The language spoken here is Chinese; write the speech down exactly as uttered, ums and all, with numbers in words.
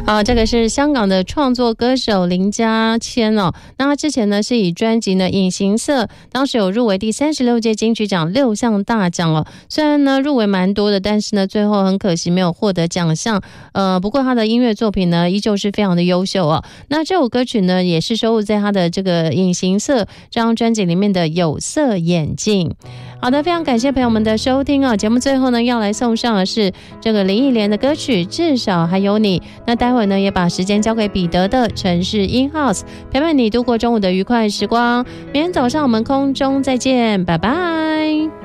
啊，这个是香港的创作歌手林家谦哦。那他之前呢是以专辑呢《隐形色》，当时有入围第三十六届金曲奖六项大奖哦。虽然呢入围蛮多的，但是呢最后很可惜没有获得奖项。呃，不过他的音乐作品呢依旧是非常的优秀哦。那这首歌曲呢也是收录在他的这个《隐形色》这张专辑里面的《有色眼镜》。好的，非常感谢朋友们的收听啊！节目最后呢要来送上的是这个林忆莲的歌曲《至少还有你》。那待会呢也把时间交给彼得的城市 In House， 陪伴你度过中午的愉快时光。明天早上我们空中再见，拜拜。